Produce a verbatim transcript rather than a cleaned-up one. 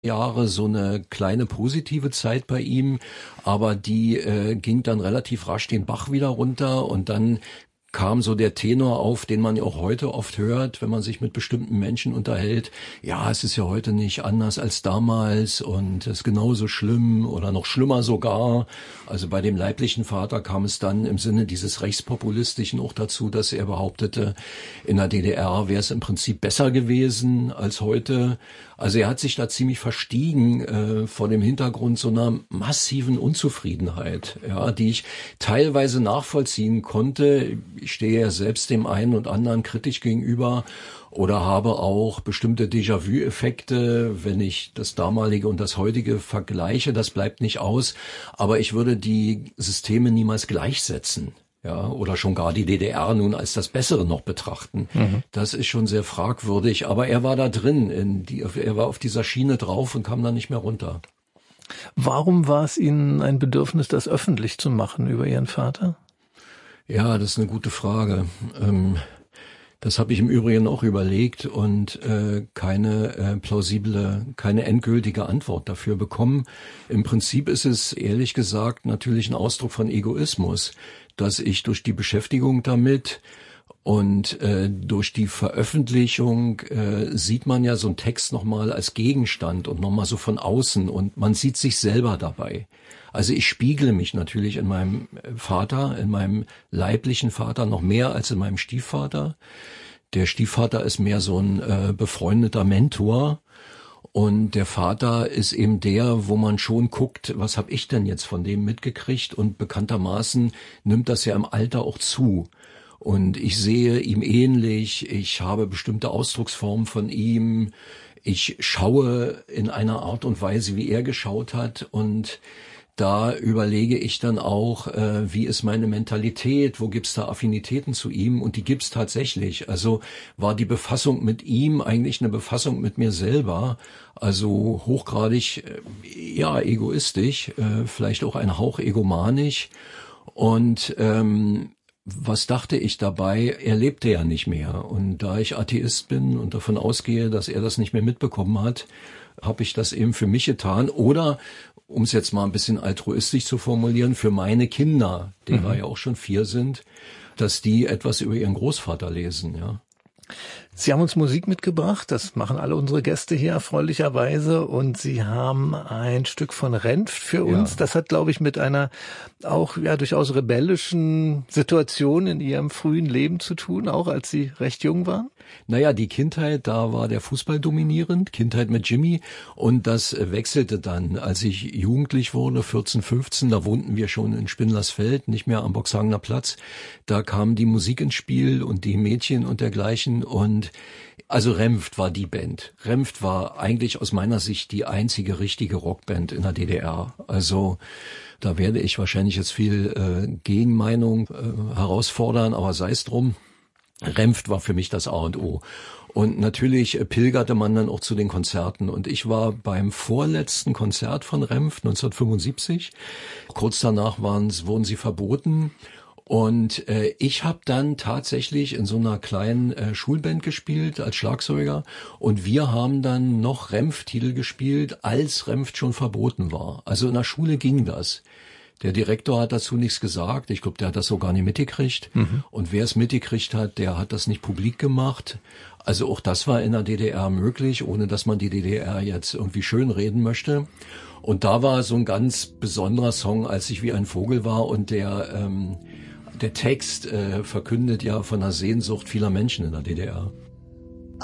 Jahre so eine kleine positive Zeit bei ihm, aber die äh, ging dann relativ rasch den Bach wieder runter und dann kam so der Tenor auf, den man ja auch heute oft hört, wenn man sich mit bestimmten Menschen unterhält. Ja, es ist ja heute nicht anders als damals und es ist genauso schlimm oder noch schlimmer sogar. Also bei dem leiblichen Vater kam es dann im Sinne dieses Rechtspopulistischen auch dazu, dass er behauptete, in der D D R wäre es im Prinzip besser gewesen als heute. Also er hat sich da ziemlich verstiegen äh, vor dem Hintergrund so einer massiven Unzufriedenheit, ja, die ich teilweise nachvollziehen konnte. Ich stehe ja selbst dem einen und anderen kritisch gegenüber oder habe auch bestimmte Déjà-vu-Effekte, wenn ich das damalige und das heutige vergleiche. Das bleibt nicht aus, aber ich würde die Systeme niemals gleichsetzen. Ja, oder schon gar die D D R nun als das Bessere noch betrachten. Mhm. Das ist schon sehr fragwürdig, aber er war da drin, in die, er war auf dieser Schiene drauf und kam da nicht mehr runter. Warum war es Ihnen ein Bedürfnis, das öffentlich zu machen über Ihren Vater? Ja, das ist eine gute Frage. Ähm, das habe ich im Übrigen auch überlegt und äh, keine äh, plausible, keine endgültige Antwort dafür bekommen. Im Prinzip ist es ehrlich gesagt natürlich ein Ausdruck von Egoismus, dass ich durch die Beschäftigung damit und äh, durch die Veröffentlichung äh, sieht man ja so einen Text nochmal als Gegenstand und nochmal so von außen und man sieht sich selber dabei. Also ich spiegle mich natürlich in meinem Vater, in meinem leiblichen Vater noch mehr als in meinem Stiefvater. Der Stiefvater ist mehr so ein äh, befreundeter Mentor. Und der Vater ist eben der, wo man schon guckt, was habe ich denn jetzt von dem mitgekriegt? Und bekanntermaßen nimmt das ja im Alter auch zu. Und ich sehe ihm ähnlich, ich habe bestimmte Ausdrucksformen von ihm, ich schaue in einer Art und Weise, wie er geschaut hat. Und da überlege ich dann auch, äh, wie ist meine Mentalität, wo gibt's da Affinitäten zu ihm? Und die gibt's tatsächlich. Also war die Befassung mit ihm eigentlich eine Befassung mit mir selber, also hochgradig, äh, ja, egoistisch, äh, vielleicht auch ein Hauch egomanisch. Und ähm, was dachte ich dabei? Er lebte ja nicht mehr. Und da ich Atheist bin und davon ausgehe, dass er das nicht mehr mitbekommen hat, habe ich das eben für mich getan. Oder, um es jetzt mal ein bisschen altruistisch zu formulieren, für meine Kinder, derer mhm. ja auch schon vier sind, dass die etwas über ihren Großvater lesen, ja. Sie haben uns Musik mitgebracht, das machen alle unsere Gäste hier erfreulicherweise, und Sie haben ein Stück von Renft für uns. Ja. Das hat, glaube ich, mit einer auch ja durchaus rebellischen Situation in Ihrem frühen Leben zu tun, auch als Sie recht jung waren? Naja, die Kindheit, da war der Fußball dominierend, Kindheit mit Jimmy, und das wechselte dann, als ich jugendlich wurde, vierzehn, fünfzehn, da wohnten wir schon in Spindlersfeld, nicht mehr am Boxhagener Platz, da kam die Musik ins Spiel und die Mädchen und dergleichen, und also Renft war die Band. Renft war eigentlich aus meiner Sicht die einzige richtige Rockband in der D D R. Also da werde ich wahrscheinlich jetzt viel äh, Gegenmeinung äh, herausfordern, aber sei es drum. Renft war für mich das A und O. Und natürlich pilgerte man dann auch zu den Konzerten. Und ich war beim vorletzten Konzert von Renft neunzehnhundertfünfundsiebzig. Kurz danach waren's, wurden sie verboten. Und äh, ich habe dann tatsächlich in so einer kleinen äh, Schulband gespielt als Schlagzeuger. Und wir haben dann noch Renft-Titel gespielt, als Renft schon verboten war. Also in der Schule ging das. Der Direktor hat dazu nichts gesagt. Ich glaube, der hat das so gar nicht mitgekriegt. Mhm. Und wer es mitgekriegt hat, der hat das nicht publik gemacht. Also auch das war in der D D R möglich, ohne dass man die D D R jetzt irgendwie schönreden möchte. Und da war so ein ganz besonderer Song, als ich wie ein Vogel war. Und der ähm, der Text äh, verkündet ja von der Sehnsucht vieler Menschen in der D D R.